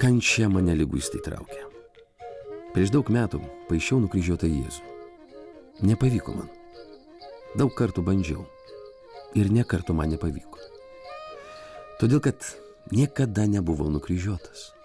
Kančia mane liguistai traukia. Prieš daug metų paišiau nukryžiuotą Jėzų. Nepavyko man. Daug kartų bandžiau. Ir nė karto man nepavyko. Todėl, kad niekada nebuvau nukryžiuotas.